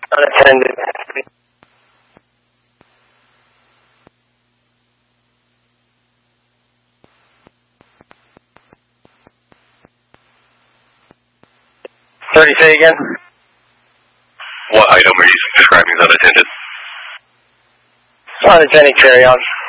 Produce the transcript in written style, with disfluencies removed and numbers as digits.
Unattended. Sorry, say again? What item are you describing as unattended? Unattended carry-on.